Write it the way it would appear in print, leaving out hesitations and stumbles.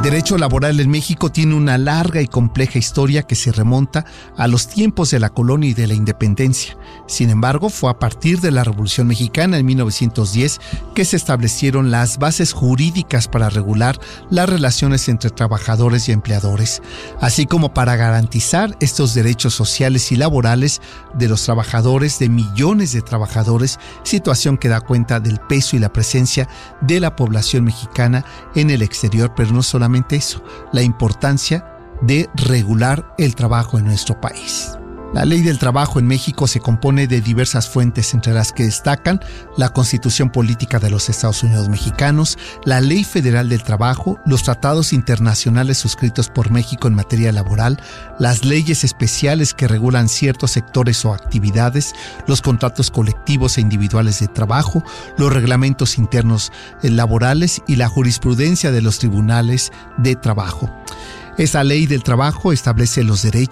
derecho laboral en México tiene una larga y compleja historia que se remonta a los tiempos de la colonia y de la independencia. Sin embargo, fue a partir de la Revolución Mexicana en 1910 que se establecieron las bases jurídicas para regular las relaciones entre trabajadores y empleadores, así como para garantizar estos derechos sociales y laborales de los trabajadores, de millones de trabajadores, situación que da cuenta del peso y la presencia de la población mexicana en el exterior, pero no solamente eso, la importancia de regular el trabajo en nuestro país. La ley del trabajo en México se compone de diversas fuentes, entre las que destacan la Constitución Política de los Estados Unidos Mexicanos, la Ley Federal del Trabajo, los tratados internacionales suscritos por México en materia laboral, las leyes especiales que regulan ciertos sectores o actividades, los contratos colectivos e individuales de trabajo, los reglamentos internos laborales y la jurisprudencia de los tribunales de trabajo. Esa ley del trabajo establece los derechos